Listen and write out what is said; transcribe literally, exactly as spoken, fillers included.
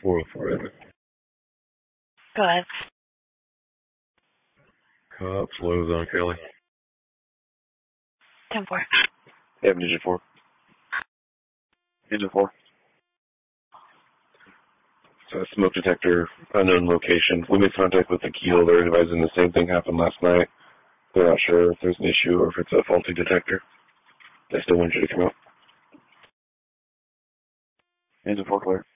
four oh four. Go ahead. Cops, lows on Kelly. ten four. Yeah, Ninja four. Ninja four. So a smoke detector, unknown location. We made contact with the keel. They're advising the same thing happened last night. They're not sure if there's an issue or if it's a faulty detector. They still want you to come out. Ninja four clear.